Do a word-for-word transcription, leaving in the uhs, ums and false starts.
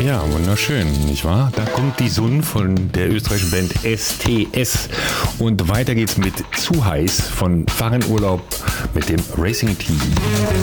Ja, wunderschön, nicht wahr? Da kommt die Sonne von der österreichischen Band S T S. Und weiter geht's mit Zu heiß von Fahren Urlaub mit dem Racing Team.